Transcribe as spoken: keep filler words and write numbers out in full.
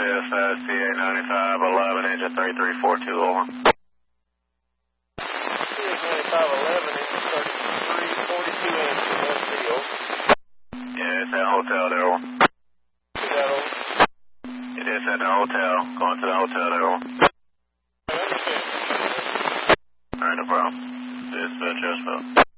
S S T A ninety-five eleven, engine three three four two, over. C A ninety-five eleven, engine thirty-three forty-two, engine S D, over. Yeah, it's at the hotel there, over. See that, over? It is at the hotel. Going to the hotel there, over. I understand. Alright, no problem. Dispatch, yes,